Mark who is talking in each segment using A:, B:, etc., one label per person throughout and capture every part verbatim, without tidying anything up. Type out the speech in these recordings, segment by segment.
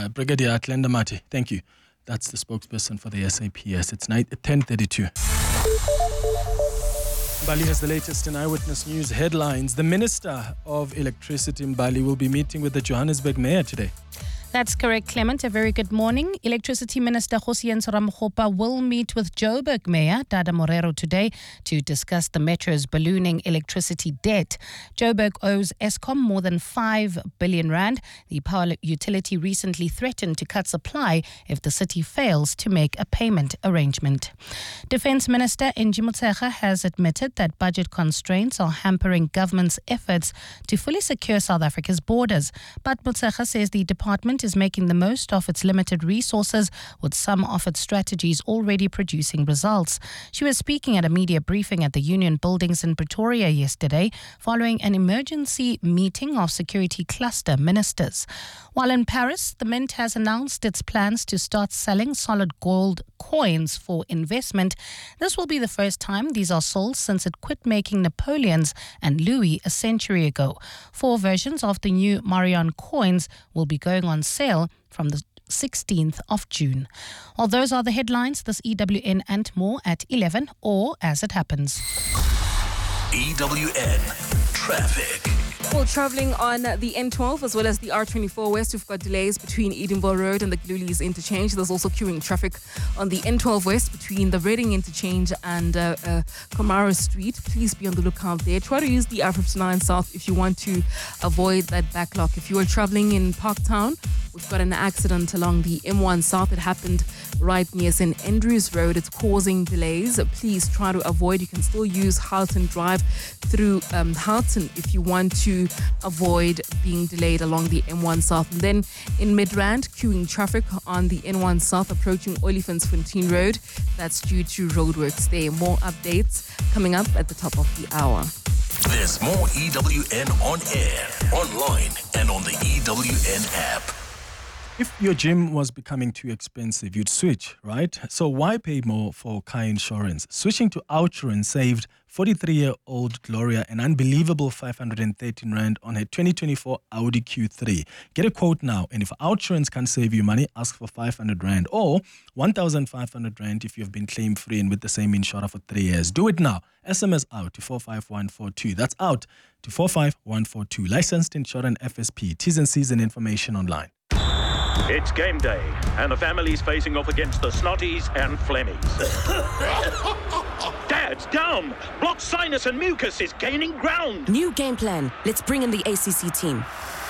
A: Uh, Brigadier Glenda Mati, thank you. That's the spokesperson for the S A P S. It's ten thirty-two. Mbali has the latest in Eyewitness News headlines. The Minister of Electricity, Mbali, will be meeting with the Johannesburg Mayor today.
B: That's correct, Clement. A very good morning. Electricity Minister Gosiyenso Ramokgopa will meet with Joburg Mayor Dada Morero today to discuss the Metro's ballooning electricity debt. Joburg owes Eskom more than five billion rand. The power utility recently threatened to cut supply if the city fails to make a payment arrangement. Defence Minister Angie Motshekga has admitted that budget constraints are hampering government's efforts to fully secure South Africa's borders. But Motshekga says the department is making the most of its limited resources, with some of its strategies already producing results. She was speaking at a media briefing at the Union Buildings in Pretoria yesterday, following an emergency meeting of security cluster ministers. While in Paris, the Mint has announced its plans to start selling solid gold coins for investment. This will be the first time these are sold since it quit making Napoleons and Louis a century ago. Four versions of the new Marion coins will be going on sale from the sixteenth of June. Well, those are the headlines. This E W N and more at eleven, or as it happens.
C: E W N Traffic.
D: Well, travelling on the N twelve as well as the R twenty-four West, we've got delays between Edinburgh Road and the Glulies interchange. There's also queuing traffic on the N twelve West between the Reading interchange and uh, uh, Komaro Street. Please be on the lookout there. Try to use the R fifty-nine South if you want to avoid that backlog. If you are travelling in Parktown, we've got an accident along the M one South. It happened right near Saint Andrews Road. It's causing delays. Please try to avoid. You can still use Halton Drive through um, Halton if you want to avoid being delayed along the M one South. And then in Midrand, queuing traffic on the N one South approaching Olifantsfontein Road. That's due to roadworks there. More updates coming up at the top of the hour.
C: There's more E W N on air, online, and on the E W N app.
A: If your gym was becoming too expensive, you'd switch, right? So why pay more for car insurance? Switching to Outsurance saved forty-three-year-old Gloria an unbelievable five hundred thirteen rand on her twenty twenty-four Audi Q three. Get a quote now, and if Outsurance can save you money, ask for five hundred rand or one thousand five hundred rand if you've been claim-free and with the same insurer for three years. Do it now. S M S out to four five one four two. That's out to four five one four two. Licensed insurance F S P. T's and C's and information online.
E: It's game day, and the family's facing off against the Snotties and Flemmies. Dad's down! Blocked sinus and mucus is gaining ground!
F: New game plan. Let's bring in the A C C team.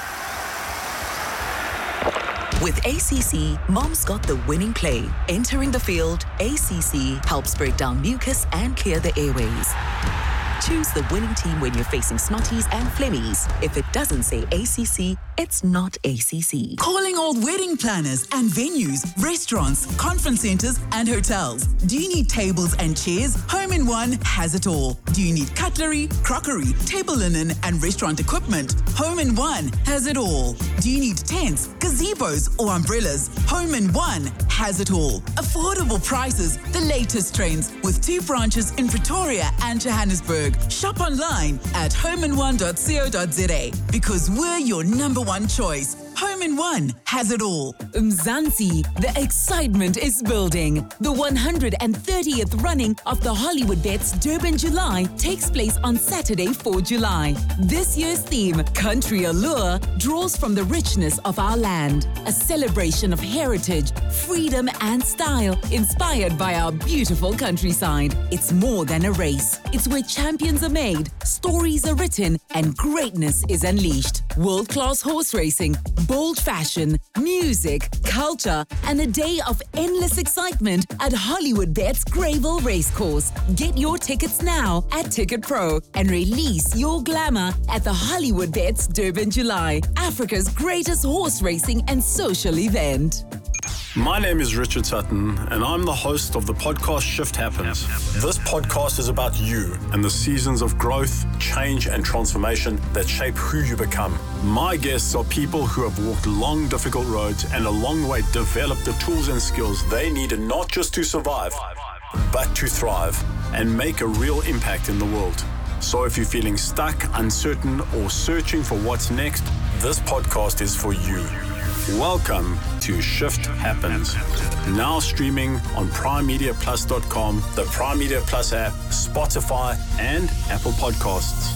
F: With A C C, Mom's got the winning play. Entering the field, A C C helps break down mucus and clear the airways. Choose the winning team when you're facing Snotties and Flemmies. If it doesn't say A C C, it's not A C C.
G: Calling all wedding planners and venues, restaurants, conference centers, and hotels. Do you need tables and chairs? Home in One has it all. Do you need cutlery, crockery, table linen, and restaurant equipment? Home in One has it all. Do you need tents, gazebos, or umbrellas? Home in One has it all. Affordable prices, the latest trends, with two branches in Pretoria and Johannesburg. Shop online at home in one dot co dot za because we're your number one choice. Home in One has it all.
H: Mzansi, the excitement is building. The one hundred thirtieth running of the Hollywood Bets Durban July takes place on Saturday, the fourth of July. This year's theme, Country Allure, draws from the richness of our land. A celebration of heritage, freedom and style, inspired by our beautiful countryside. It's more than a race. It's where champions are made, stories are written, and greatness is unleashed. World-class horse racing, bold fashion, music, culture, and a day of endless excitement at Hollywood Bets Greyville Racecourse. Get your tickets now at Ticket Pro and release your glamour at the Hollywood Bets Durban July, Africa's greatest horse racing and social event.
I: My name is Richard Sutton, and I'm the host of the podcast Shift Happens. This podcast is about you and the seasons of growth, change, and transformation that shape who you become. My guests are people who have walked long, difficult roads and along the way developed the tools and skills they needed not just to survive, but to thrive and make a real impact in the world. So if you're feeling stuck, uncertain, or searching for what's next, this podcast is for you. Welcome to Shift Happens. Now streaming on prime media plus dot com, the Prime Media Plus app, Spotify, and Apple Podcasts.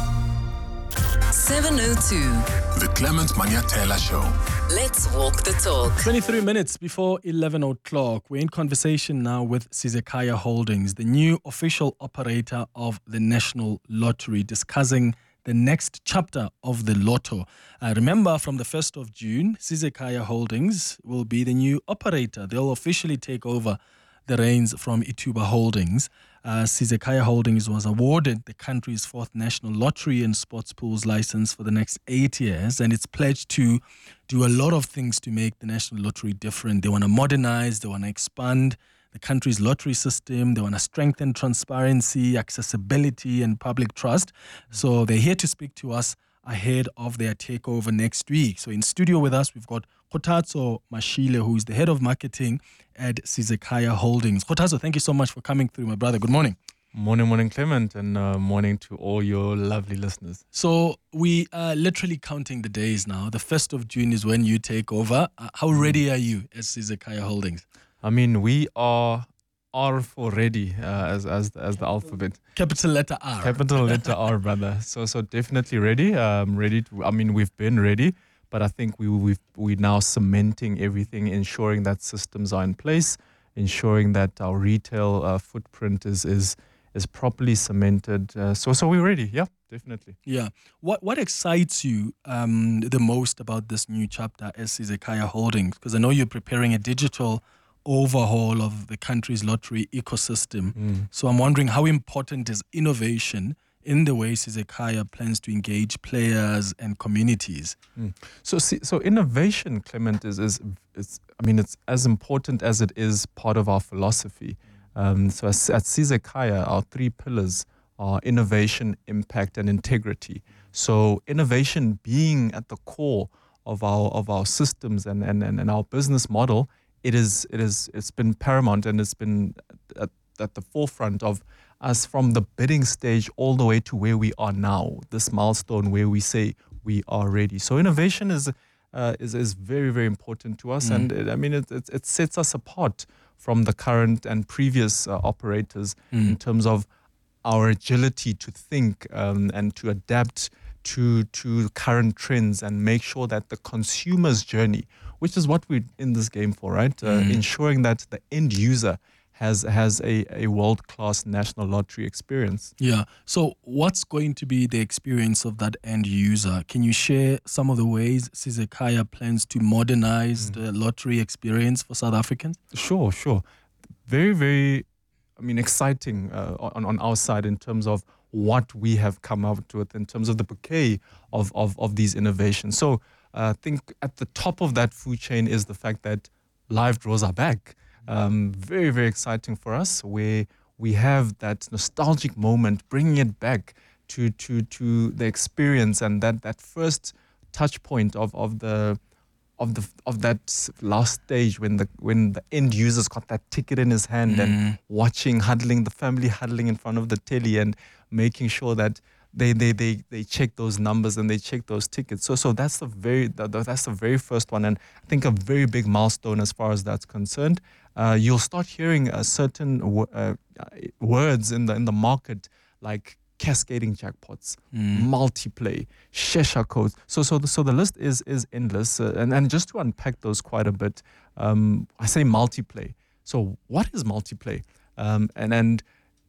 F: seven oh two.
C: The Clement Maniatela Show.
F: Let's walk the talk.
A: twenty-three minutes before eleven o'clock, we're in conversation now with Sizekaya Holdings, the new official operator of the National Lottery, discussing the next chapter of the Lotto. Uh, remember, from the first of June, Sizekaya Holdings will be the new operator. They'll officially take over the reins from Ituba Holdings. Uh, Sizekaya Holdings was awarded the country's fourth national lottery and sports pools license for the next eight years, and it's pledged to do a lot of things to make the national lottery different. They want to modernize, they want to expand the country's lottery system, they want to strengthen transparency, accessibility, and public trust. So they're here to speak to us ahead of their takeover next week. So in studio with us, we've got Kgothatso Mashile, who is the head of marketing at Sizekaya Holdings. Kgothatso, thank you so much for coming through, my brother. Good morning.
J: Morning, morning, Clement, and uh, morning to all your lovely listeners.
A: So we are literally counting the days now. The first of June is when you take over. Uh, how ready are you as Sizekaya Holdings?
J: I mean, we are R for ready, uh, as as as the alphabet.
A: Capital letter R.
J: Capital letter R, brother. So so definitely ready. Um, ready to. I mean, we've been ready, but I think we we've we now cementing everything, ensuring that systems are in place, ensuring that our retail uh, footprint is is is properly cemented. Uh, so so we're ready. Yeah, definitely.
A: Yeah. What what excites you um, the most about this new chapter as Sizekaya Holdings? Because I know you're preparing a digital overhaul of the country's lottery ecosystem.
J: Mm.
A: So I'm wondering, how important is innovation in the way Sizekaya plans to engage players and communities?
J: Mm. So see, so innovation, Clement, is, is is I mean, it's as important as it is part of our philosophy. Um, so as, at Sizekaya, our three pillars are innovation, impact, and integrity. So innovation being at the core of our of our systems and and, and, and our business model. It is, it is, it's been paramount, and it's been at, at the forefront of us from the bidding stage all the way to where we are now, this milestone where we say we are ready. So innovation is uh, is, is very, very important to us. Mm. And it, I mean, it, it, it sets us apart from the current and previous uh, operators mm. in terms of our agility to think um, and to adapt to to current trends and make sure that the consumer's journey, which is what we're in this game for, right? Uh,
A: Mm.
J: ensuring that the end user has has a, a world-class national lottery experience.
A: Yeah. So what's going to be the experience of that end user? Can you share some of the ways Sizekaya plans to modernize mm. the lottery experience for South Africans?
J: Sure, sure. Very, very, I mean, exciting uh, on, on our side in terms of what we have come out with in terms of the bouquet of, of, of these innovations. So uh, I think at the top of that food chain is the fact that live draws are back. Um, very, very exciting for us, where we have that nostalgic moment, bringing it back to to to the experience and that, that first touch point of, of the of the of that last stage when the when the end user's got that ticket in his hand mm. and watching, huddling, the family huddling in front of the telly and making sure that they they they they check those numbers and they check those tickets. So so that's the very that's the very first one, and I think a very big milestone as far as that's concerned. Uh, you'll start hearing uh, certain w- uh, words in the in the market like cascading jackpots,
A: mm.
J: multiplay, Shesha codes. So so the, so the list is is endless, uh, and and just to unpack those quite a bit, um, I say multiplay. So what is multiplay? Um, and and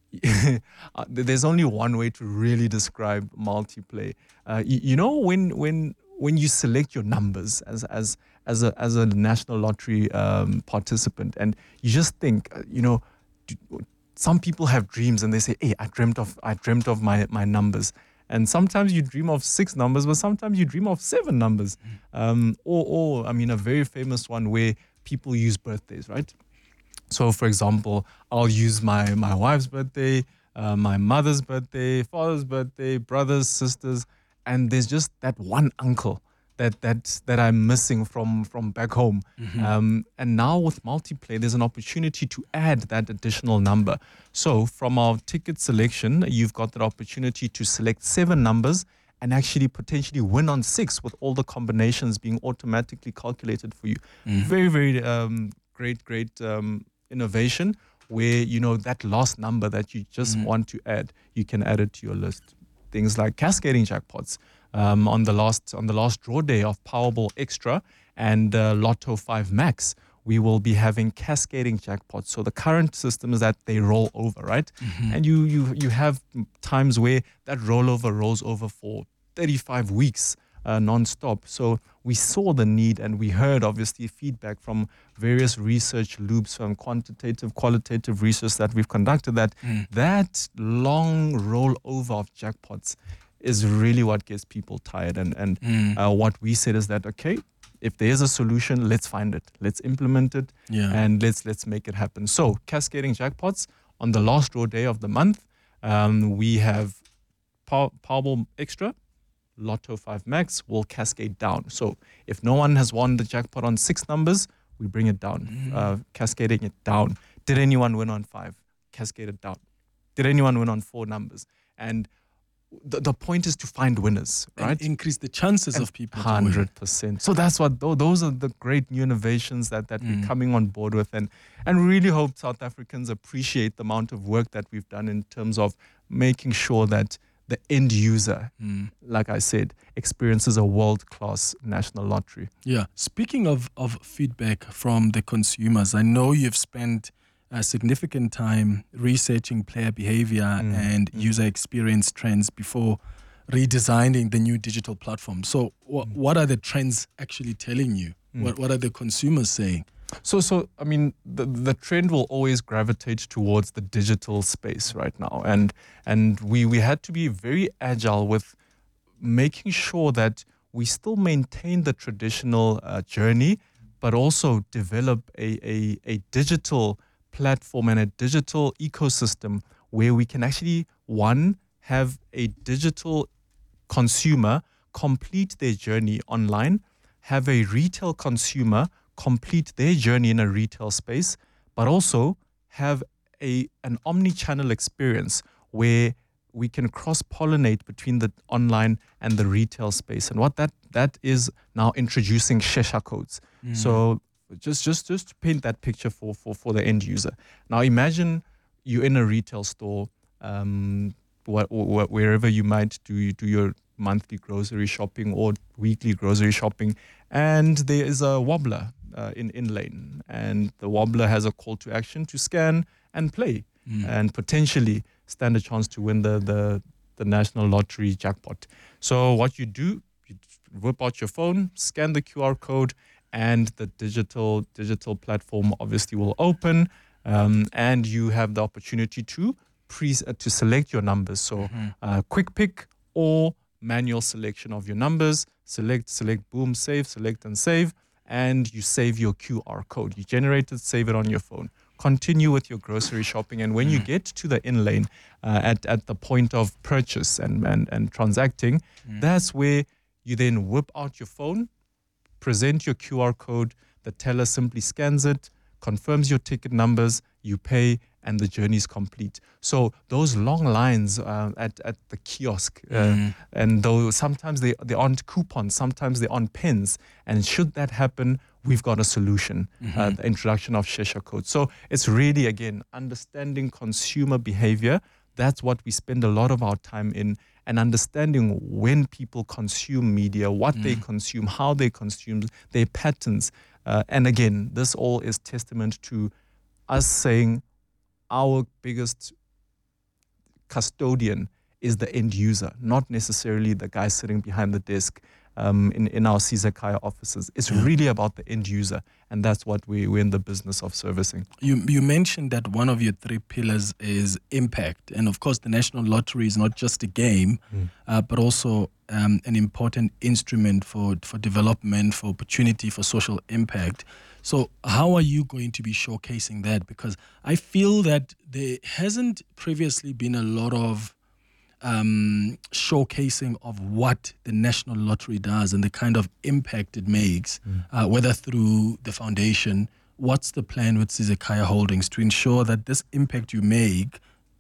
J: there's only one way to really describe multiplay. Uh, you, you know when when when you select your numbers as as as a as a national lottery um, participant, and you just think, uh, you know. Do, Some people have dreams and they say, hey, I dreamt of I dreamt of my, my numbers. And sometimes you dream of six numbers, but sometimes you dream of seven numbers. Um, or, or, I mean, a very famous one where people use birthdays, right? So, for example, I'll use my, my wife's birthday, uh, my mother's birthday, father's birthday, brothers, sisters, and there's just that one uncle that that that I'm missing from from back home. Mm-hmm. Um, and now with multiplay, there's an opportunity to add that additional number. So from our ticket selection, you've got that opportunity to select seven numbers and actually potentially win on six with all the combinations being automatically calculated for you.
A: Mm.
J: Very, very um, great, great um, innovation where, you know, that last number that you just
A: Mm.
J: want to add, you can add it to your list. Things like cascading jackpots. Um, on the last on the last draw day of Powerball Extra and uh, Lotto five Max, we will be having cascading jackpots. So the current system is that they roll over, right?
A: Mhm.
J: And you you you have times where that rollover rolls over for thirty-five weeks uh, non-stop. So we saw the need, and we heard obviously feedback from various research loops, from quantitative, qualitative research that we've conducted, that
A: Mm.
J: that long rollover of jackpots is really what gets people tired. And and
A: Mm.
J: uh, what we said is that, okay, if there's a solution, let's find it, let's implement it,
A: Yeah.
J: and let's let's make it happen. So cascading jackpots on the last draw day of the month, um, we have Pow- Powerball Extra, Lotto five Max will cascade down. So if no one has won the jackpot on six numbers, we bring it down,
A: Mm.
J: uh, cascading it down. Did anyone win on five? Cascade it down. Did anyone win on four numbers? And the, the point is to find winners,
A: And
J: right?
A: increase the chances
J: And
A: of people to win.
J: one hundred percent. So that's what, tho- those are the great new innovations that, that
A: Mm.
J: we're coming on board with, and, and really hope South Africans appreciate the amount of work that we've done in terms of making sure that the end user,
A: Mm.
J: like I said, experiences a world-class national lottery.
A: Yeah. Speaking of, of feedback from the consumers, I know you've spent a significant time researching player behavior
J: Mm.
A: and user experience trends before redesigning the new digital platform. So, wh- what are the trends actually telling you?
J: Mm.
A: What What are the consumers saying?
J: So, so I mean, the the trend will always gravitate towards the digital space right now, and and we we had to be very agile with making sure that we still maintain the traditional uh, journey, but also develop a, a a digital platform and a digital ecosystem where we can actually, one, have a digital consumer complete their journey online, have a retail consumer complete their journey in a retail space, but also have a an omni-channel experience where we can cross-pollinate between the online and the retail space. And what that that is now introducing Shesha codes.
A: Mm.
J: So just just just to paint that picture for for for the end user. Now imagine you're in a retail store, um, wh- wh- wherever you might do do your monthly grocery shopping or weekly grocery shopping, and there is a wobbler uh, in in lane, and the wobbler has a call to action to scan and play,
A: Mm.
J: and potentially stand a chance to win the the the national lottery jackpot. So what you do, you whip out your phone, scan the Q R code, and the digital digital platform obviously will open, um, and you have the opportunity to pre uh, to select your numbers. So
A: Mhm.
J: uh, quick pick or manual selection of your numbers. Select, select, boom, save, select and save, and you save your Q R code. You generate it, save it on your phone. Continue with your grocery shopping, and when you get to the in lane uh, at at the point of purchase and and and transacting, that's where you then whip out your phone, present your Q R code, the teller simply scans it, confirms your ticket numbers, you pay, and the journey is complete. So those long lines uh, at, at the kiosk, uh,
A: Mm.
J: and though sometimes they, they aren't coupons, sometimes they aren't pens, and should that happen, we've got a solution, uh, the introduction of Shesha codes. So it's really, again, understanding consumer behavior. That's what we spend a lot of our time in, and understanding when people consume media, what they consume, how they consume, their patterns. Uh, and again, this all is testament to us saying our biggest custodian is the end user, not necessarily the guy sitting behind the desk um, in, in our Caesar Kaya offices. It's
A: Yeah.
J: really about the end user, and that's what we, we're in the business of servicing.
A: You you mentioned that one of your three pillars is impact, and of course, the National Lottery is not just a game,
J: Mm.
A: uh, but also um, an important instrument for for development, for opportunity, for social impact. So, how are you going to be showcasing that? Because I feel that there hasn't previously been a lot of um, showcasing of what the National Lottery does and the kind of impact it makes, uh, whether through the foundation. What's the plan with Caesar Kaya Holdings to ensure that this impact you make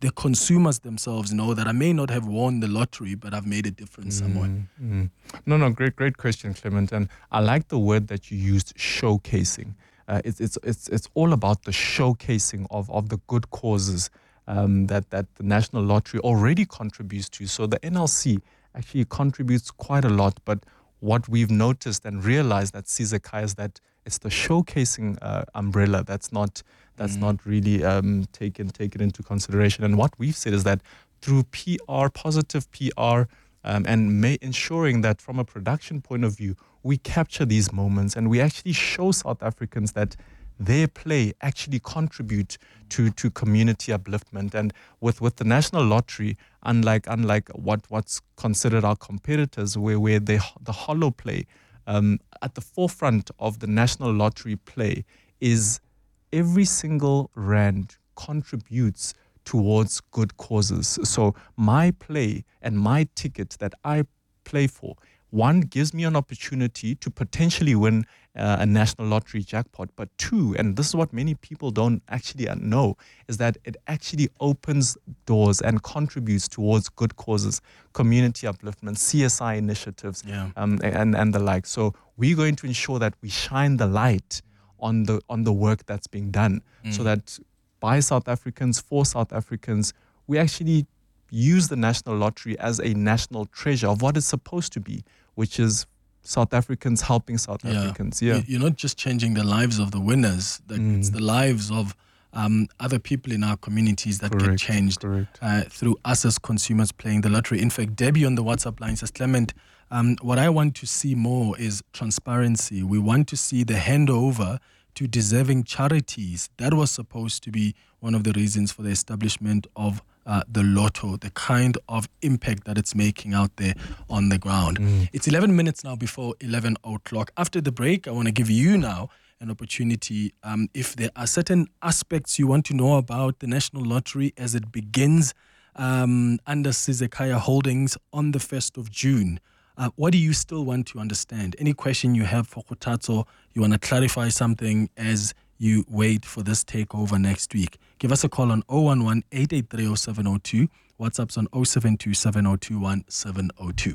A: the consumers themselves know that I may not have won the lottery, but I've made a difference somewhere?
J: Mm. No, no, great, great question, Clement. And I like the word that you used, showcasing. Uh, it's it's it's it's all about the showcasing of of the good causes um, that that the National Lottery already contributes to. So the N L C actually contributes quite a lot, but what we've noticed and realized at Sizekaya is that it's the showcasing uh, umbrella that's not that's mm. not really um, taken taken into consideration. And what we've said is that through P R, positive P R, um, and may, ensuring that from a production point of view, we capture these moments and we actually show South Africans that their play actually contribute to, to community upliftment. And with, with the National Lottery, unlike unlike what, what's considered our competitors, where, where they, the hollow play, um, at the forefront of the National Lottery play is every single rand contributes towards good causes. So my play and my ticket that I play for, one, gives me an opportunity to potentially win uh, a National Lottery jackpot. But two, and this is what many people don't actually know, is that it actually opens doors and contributes towards good causes, community upliftment, C S I initiatives,
A: yeah.
J: um, and, and the like. So we're going to ensure that we shine the light on the on the work that's being done, mm. so that by South Africans, for South Africans, we actually use the National Lottery as a national treasure of what it's supposed to be, which is South Africans helping South
A: yeah.
J: Africans. Yeah,
A: You're not just changing the lives of the winners, that mm. it's the lives of um, other people in our communities that
J: correct,
A: get changed uh, through us as consumers playing the lottery. In fact, Debbie on the WhatsApp line says, Clement, um, what I want to see more is transparency. We want to see the handover to deserving charities. That was supposed to be one of the reasons for the establishment of uh, the Lotto, the kind of impact that it's making out there on the ground. Mm. It's eleven minutes now before eleven o'clock. After the break, I want to give you now an opportunity. Um, if there are certain aspects you want to know about the National Lottery as it begins um, under Sizekaya Holdings on the first of June, Uh, what do you still want to understand? Any question you have for Kgotatso, you want to clarify something as you wait for this takeover next week, give us a call on zero one one, eight eight three, zero seven zero two. WhatsApp's on zero seven two, seven zero two one, seven zero two.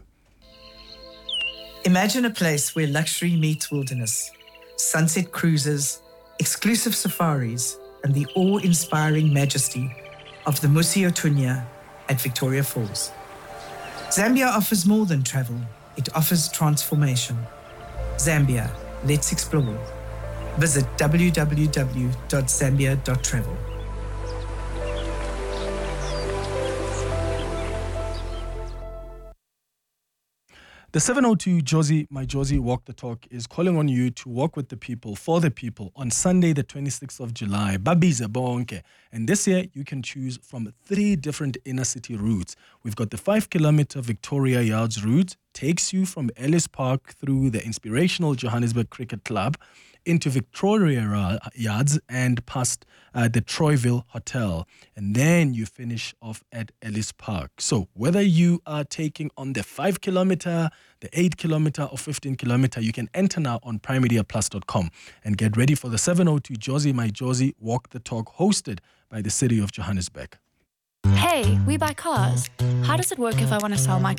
K: Imagine a place where luxury meets wilderness, sunset cruises, exclusive safaris, and the awe-inspiring majesty of the Musi Otunya at Victoria Falls. Zambia offers more than travel. It offers transformation. Zambia, let's explore. Visit w w w dot zambia dot travel.
A: The seven oh two Jozi, My Jozi Walk the Talk is calling on you to walk with the people, for the people, on Sunday, the twenty-sixth of July. Babiza bonke. And this year, you can choose from three different inner city routes. We've got the five kilometer Victoria Yards route, takes you from Ellis Park through the inspirational Johannesburg Cricket Club into Victoria Yards and past uh, the Troyville Hotel. And then you finish off at Ellis Park. So whether you are taking on the five kilometer, the eight kilometer or fifteen kilometer, you can enter now on prime media plus dot com and get ready for the seven oh two Jozi, My Jozi Walk the Talk, hosted by the city of Johannesburg.
L: Hey, we buy cars. How does it work if I want to sell my